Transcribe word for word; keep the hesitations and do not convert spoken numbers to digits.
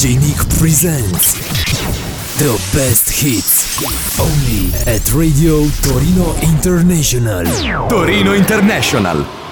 D J Nick presents the best hits only at Radio Torino International. Torino International.